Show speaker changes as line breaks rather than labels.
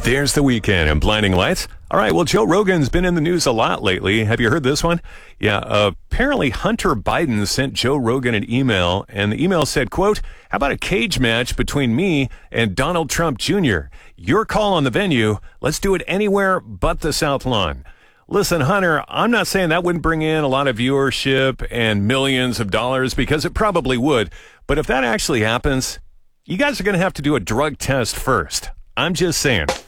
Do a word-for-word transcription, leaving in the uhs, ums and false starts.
There's the weekend and blinding lights. All right, well, Joe Rogan's been in the news a lot lately. Have you heard this one? Yeah, uh, apparently Hunter Biden sent Joe Rogan an email, and the email said, quote, "How about a cage match between me and Donald Trump Junior? Your call on the venue. Let's do it anywhere but the South Lawn." Listen, Hunter, I'm not saying that wouldn't bring in a lot of viewership and millions of dollars, because it probably would. But if that actually happens, you guys are going to have to do a drug test first. I'm just saying.